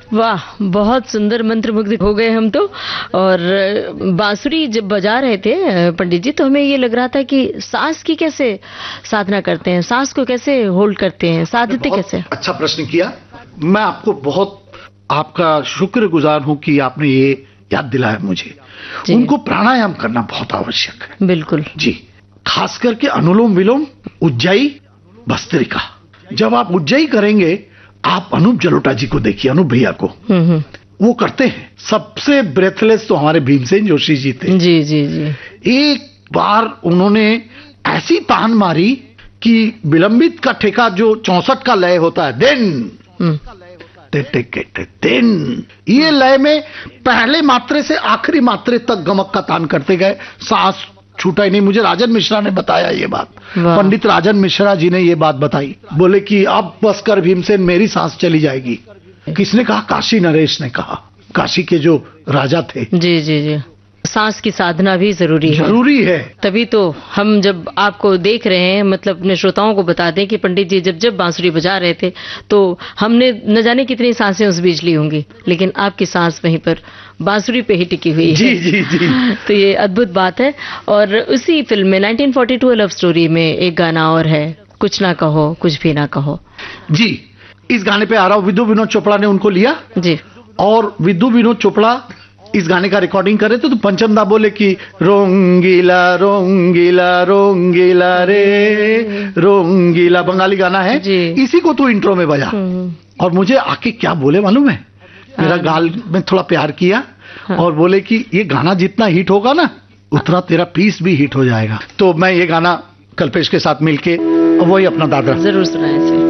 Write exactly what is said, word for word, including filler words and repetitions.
वाह, बहुत सुंदर, मंत्रमुग्ध हो गए हम तो। और बांसुरी जब बजा रहे थे पंडित जी, तो हमें ये लग रहा था कि सांस की कैसे साधना करते हैं, सांस को कैसे होल्ड करते हैं, साधते कैसे? अच्छा प्रश्न किया। मैं आपको बहुत आपका शुक्रगुजार हूं कि आपने ये याद दिलाया मुझे। उनको प्राणायाम करना बहुत आवश्यक है। बिल्कुल जी, खास करके अनुलोम विलोम, उज्जाई, भस्त्रिका। जब आप उज्जाई करेंगे, आप अनूप जलोटा जी को देखिए, अनूप भैया को, वो करते हैं। सबसे ब्रेथलेस तो हमारे भीमसेन जोशी जी थे। जी जी जी एक बार उन्होंने ऐसी तान मारी कि विलंबित का ठेका जो चौसठ का लय होता है, देन देन ये लय में पहले मात्रे से आखिरी मात्रे तक गमक का तान करते गए, सांस छूटा ही नहीं। मुझे राजन मिश्रा ने बताया ये बात, पंडित राजन मिश्रा जी ने ये बात बताई। बोले कि अब बस कर भीमसेन, मेरी सांस चली जाएगी। किसने कहा? काशी नरेश ने कहा, काशी के जो राजा थे। जी जी जी सांस की साधना भी जरूरी है, जरूरी है। तभी तो हम जब आपको देख रहे हैं, मतलब अपने श्रोताओं को बता दें कि पंडित जी जब जब बांसुरी बजा रहे थे तो हमने न जाने कितनी सांसें उस बीच ली होंगी, लेकिन आपकी सांस वहीं पर बांसुरी पे ही टिकी हुई है। जी जी जी तो ये अद्भुत बात है। और उसी फिल्म में nineteen forty two love story में एक गाना और है, कुछ ना कहो कुछ भी ना कहो। जी, इस गाने पे आ रहा हूँ। विदु विनोद चोपड़ा ने उनको लिया जी, और विदु विनोद चोपड़ा इस गाने का रिकॉर्डिंग करे तो, तो पंचम दा बोले कि रोंगीला रोंगीला रोंगीला रे रोंगीला, बंगाली गाना है जी। इसी को तो इंट्रो में बजा, और मुझे आके क्या बोले मालूम है? मेरा गाल में थोड़ा प्यार किया और बोले कि ये गाना जितना हिट होगा ना, उतना तेरा पीस भी हिट हो जाएगा। तो मैं ये गाना कल्पेश के साथ मिलके वही अपना दादरा जरूर सुनाए।